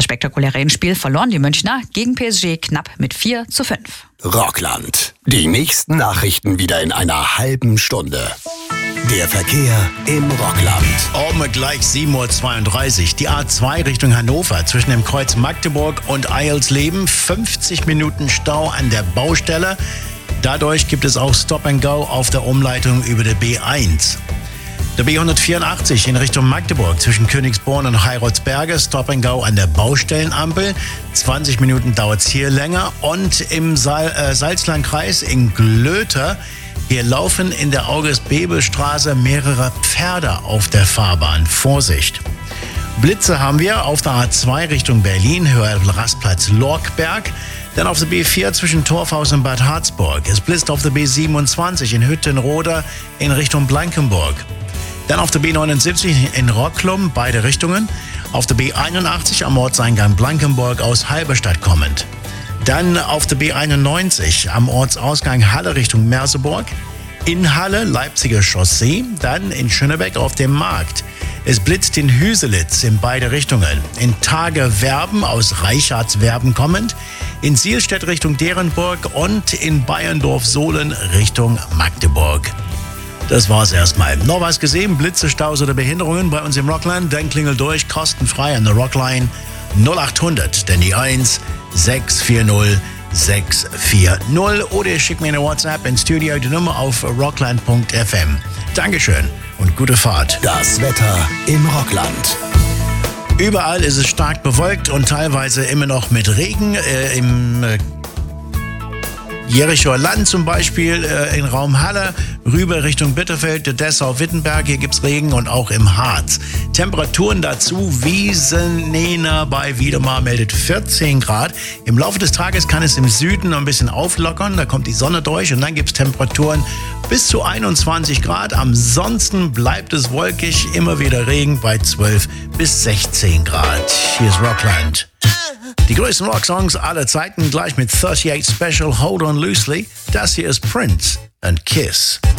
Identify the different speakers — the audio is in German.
Speaker 1: spektakuläre Hinspiel verloren die Münchner gegen PSG knapp mit 4:5.
Speaker 2: Rockland. Die nächsten Nachrichten wieder in einer halben Stunde. Der Verkehr im Rockland.
Speaker 3: Gleich 7:32 Uhr. Die A2 Richtung Hannover zwischen dem Kreuz Magdeburg und Eilsleben. 50 Minuten Stau an der Baustelle. Dadurch gibt es auch Stop and Go auf der Umleitung über der B1. Der B184 in Richtung Magdeburg zwischen Königsborn und Heiratsberge. Stop and Go an der Baustellenampel. 20 Minuten dauert es hier länger. Und im Salzlandkreis in Glöther. Hier laufen in der August-Bebel-Straße mehrere Pferde auf der Fahrbahn. Vorsicht! Blitze haben wir auf der A2 Richtung Berlin, Höhe Rastplatz Lorkberg. Dann auf der B4 zwischen Torfhaus und Bad Harzburg. Es blitzt auf der B27 in Hüttenroda in Richtung Blankenburg. Dann auf der B79 in Rocklum, beide Richtungen. Auf der B81 am Ortseingang Blankenburg aus Halberstadt kommend. Dann auf der B91 am Ortsausgang Halle Richtung Merseburg. In Halle, Leipziger Chaussee. Dann in Schönebeck auf dem Markt. Es blitzt in Hüselitz in beide Richtungen. In Tage-Werben aus Reichardswerben kommend. In Sielstedt Richtung Derenburg und in Bayerndorf-Sohlen Richtung Magdeburg. Das war's erstmal. Noch was gesehen? Blitze, Staus oder Behinderungen bei uns im Rockland? Dann klingel durch, kostenfrei an der Rockline 0800, denn die 1 640 640. Oder ihr schickt mir eine WhatsApp ins Studio, die Nummer auf rockland.fm. Dankeschön und gute Fahrt.
Speaker 2: Das Wetter im Rockland.
Speaker 3: Überall ist es stark bewölkt und teilweise immer noch mit Regen. Im Jerichoer Land zum Beispiel, in Raum Halle, rüber Richtung Bitterfeld, Dessau-Wittenberg, hier gibt's Regen und auch im Harz. Temperaturen dazu, Wiesenena bei Wiedemar meldet 14 Grad. Im Laufe des Tages kann es im Süden noch ein bisschen auflockern, da kommt die Sonne durch und dann gibt's Temperaturen bis zu 21 Grad. Ansonsten bleibt es wolkig, immer wieder Regen bei 12 bis 16 Grad. Hier ist Rockland. Die größten Rocksongs aller Zeiten gleich mit 38 Special Hold On Loosely. Das hier ist Prince and Kiss.